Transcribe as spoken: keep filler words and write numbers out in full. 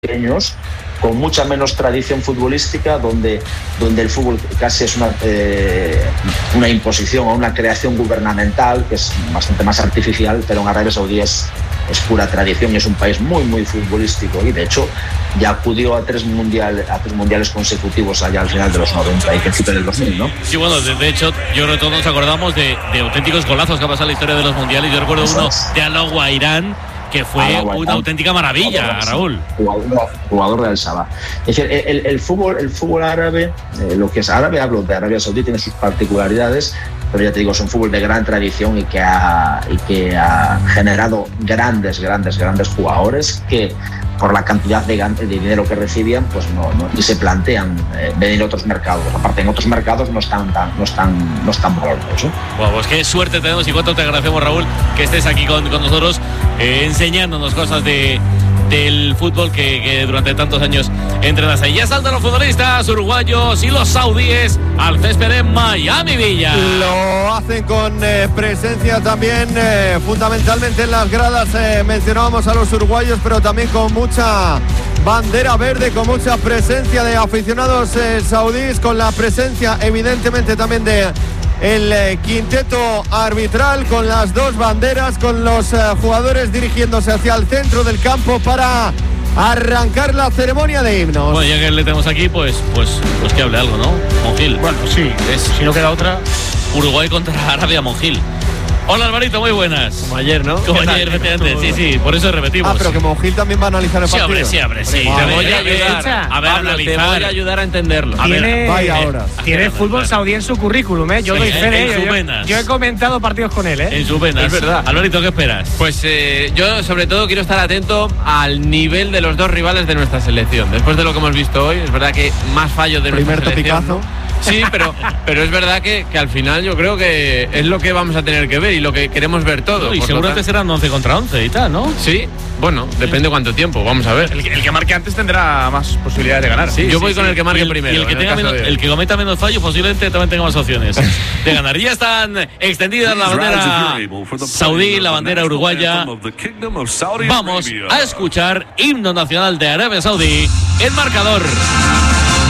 pequeños, con mucha menos tradición futbolística, donde, donde el fútbol casi es una, eh, una imposición o una creación gubernamental, que es bastante más artificial, pero en Arabia Saudí es, es pura tradición y es un país muy, muy futbolístico, y de hecho ya acudió a tres, mundial, a tres mundiales consecutivos allá al final de los noventa y principios del dos mil, ¿no? Sí, bueno, de, de hecho, yo creo que todos nos acordamos de, de auténticos golazos que ha pasado en la historia de los mundiales. Yo recuerdo uno de Al-Awwa Irán, que fue ah, una auténtica maravilla, Raúl. Jugador, jugador de Al-Sabah. Es decir, el, el, fútbol, el fútbol árabe, eh, lo que es árabe, hablo de Arabia Saudí, tiene sus particularidades, pero ya te digo, es un fútbol de gran tradición y que ha, y que ha generado grandes, grandes, grandes jugadores que, por la cantidad de, de dinero que recibían, pues no, no y se plantean eh, venir a otros mercados. Aparte, en otros mercados no están tan, no están, no están valorados, ¿eh? Wow, pues qué suerte tenemos y cuánto te agradecemos, Raúl, que estés aquí con, con nosotros eh, enseñándonos cosas de del fútbol que, que durante tantos años entrenas ahí. Ya saltan los futbolistas uruguayos y los saudíes al césped en Miami Villa. Lo hacen con eh, presencia también eh, fundamentalmente en las gradas. Eh, mencionábamos a los uruguayos, pero también con mucha bandera verde, con mucha presencia de aficionados eh, saudíes, con la presencia evidentemente también de el eh, quinteto arbitral, con las dos banderas, con los eh, jugadores dirigiéndose hacia el centro del campo para arrancar la ceremonia de himnos. Bueno, ya que le tenemos aquí, pues pues pues que hable algo, ¿no? Monjil. Bueno, sí, es, si no queda otra. Uruguay contra Arabia, Monjil. Hola, Alvarito, muy buenas. Como ayer, ¿no? Como ayer, efectivamente. Sí, sí, por eso repetimos. Ah, pero que Monjil también va a analizar el sí, partido. Hombre, sí, hombre, sí. Te Te voy a ayudar. A ver, Pablo, analizar. Te voy a ayudar a entenderlo. A ver, tiene, vaya ahora. Tiene fútbol saudí en su currículum, ¿eh? Yo Sí, doy fe en de ello. sus Yo, venas. yo he comentado partidos con él, ¿eh? En sus venas. Es verdad. Alvarito, ¿qué esperas? Pues eh, yo sobre todo quiero estar atento al nivel de los dos rivales de nuestra selección. Después de lo que hemos visto hoy, es verdad que más fallos de Primer nuestra selección. topicazo. Sí, pero, pero es verdad que, que al final yo creo que es lo que vamos a tener que ver y lo que queremos ver todo. No, y Por seguro lo que tanto- serán once contra once y tal, ¿no? Sí, bueno, depende cuánto tiempo, vamos a ver. El, que- el que marque antes tendrá más posibilidades de ganar. Sí, yo voy con el que marque Y el, primero. y el que, en tenga caso menos, de- el que cometa menos fallos posiblemente también tenga más opciones de ganar. Ya están extendidas la bandera saudí, la bandera uruguaya. Vamos a escuchar himno nacional de Arabia Saudí. El marcador.